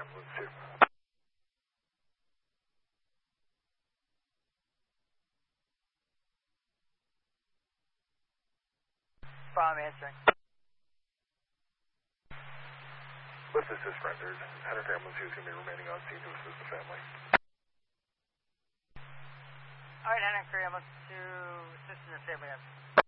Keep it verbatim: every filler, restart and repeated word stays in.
Ambulance two. Bomb answering. Lift assist rendered. Henry Ambulance two is going to be remaining on scene to assist the family. Alright, Henry Ambulance two, assisting the family.